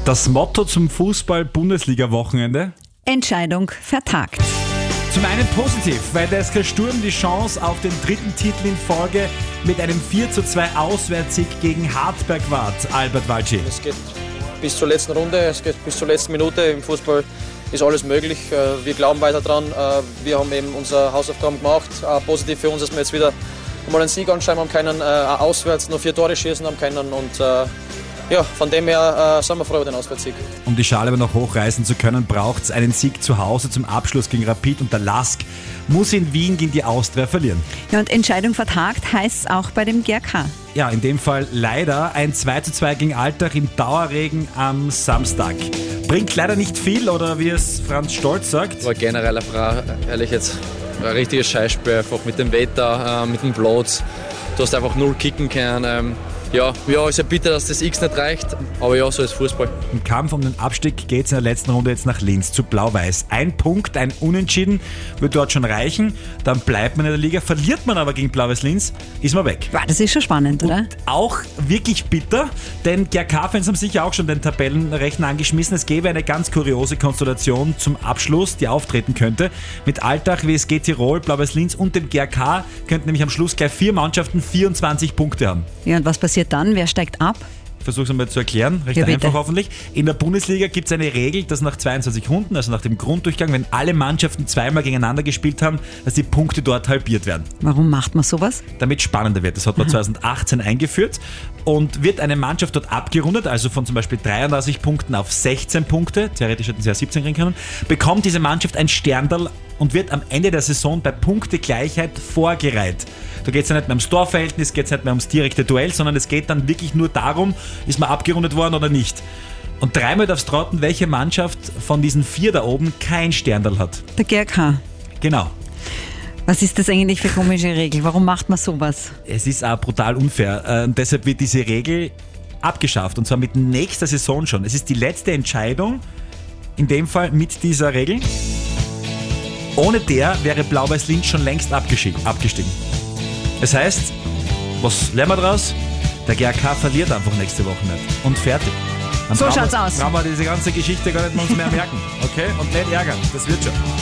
Das Motto zum Fußball-Bundesliga-Wochenende? Entscheidung vertagt. Zum einen positiv, weil der SK Sturm die Chance auf den dritten Titel in Folge mit einem 4:2 Auswärtssieg gegen Hartberg wahrt. Albert Walci. Es geht bis zur letzten Runde, es geht bis zur letzten Minute. Im Fußball ist alles möglich. Wir glauben weiter dran. Wir haben eben unsere Hausaufgaben gemacht. Positiv für uns, dass wir jetzt wieder mal einen Sieg anschreiben haben können, auswärts nur 4 Tore schießen haben können und von dem her sind wir froh über den Auswärtssieg. Um die Schale aber noch hochreißen zu können, braucht es einen Sieg zu Hause zum Abschluss gegen Rapid und der LASK muss in Wien gegen die Austria verlieren. Ja, und Entscheidung vertagt heißt es auch bei dem GRK. Ja, in dem Fall leider ein 2:2 gegen Altach im Dauerregen am Samstag. Bringt leider nicht viel, oder wie es Franz Stolz sagt. War generell ehrlich jetzt ein richtiges Scheißspiel, einfach mit dem Wetter, mit dem Platz. Du hast einfach null kicken können. Ja, ist ja bitter, dass das X nicht reicht, aber ja, so ist Fußball. Im Kampf um den Abstieg geht es in der letzten Runde jetzt nach Linz zu Blau-Weiß. Ein Punkt, ein Unentschieden wird dort schon reichen, dann bleibt man in der Liga. Verliert man aber gegen Blau-Weiß Linz, ist man weg. Ja, das ist schon spannend, oder? Und auch wirklich bitter, denn GRK-Fans haben sicher auch schon den Tabellenrechner angeschmissen. Es gäbe eine ganz kuriose Konstellation zum Abschluss, die auftreten könnte. Mit Altach, WSG Tirol, Blau-Weiß Linz und dem GRK könnten nämlich am Schluss gleich 4 Mannschaften 24 Punkte haben. Ja, und was passiert dann? Wer steigt ab? Ich versuche es einmal zu erklären, recht einfach hoffentlich. In der Bundesliga gibt es eine Regel, dass nach 22 Runden, also nach dem Grunddurchgang, wenn alle Mannschaften zweimal gegeneinander gespielt haben, dass die Punkte dort halbiert werden. Warum macht man sowas? Damit es spannender wird. Das hat man 2018 eingeführt und wird eine Mannschaft dort abgerundet, also von zum Beispiel 33 Punkten auf 16 Punkte, theoretisch hätten sie ja 17 kriegen können, bekommt diese Mannschaft ein Sterndal und wird am Ende der Saison bei Punktegleichheit vorgereiht. Da geht es ja nicht mehr ums Torverhältnis, geht es nicht mehr ums direkte Duell, sondern es geht dann wirklich nur darum, ist man abgerundet worden oder nicht. Und dreimal darfst du raten, welche Mannschaft von diesen 4 da oben kein Sterndal hat. Der GRK. Genau. Was ist das eigentlich für komische Regel? Warum macht man sowas? Es ist auch brutal unfair. Und deshalb wird diese Regel abgeschafft. Und zwar mit nächster Saison schon. Es ist die letzte Entscheidung, in dem Fall mit dieser Regel. Ohne der wäre Blau-Weiß Linz schon längst abgestiegen. Das heißt, was lernen wir daraus? Der GRK verliert einfach nächste Woche nicht. Und fertig. Dann so schaut's aus. Brauchen wir diese ganze Geschichte gar nicht mehr uns mehr merken. Okay? Und nicht ärgern. Das wird schon.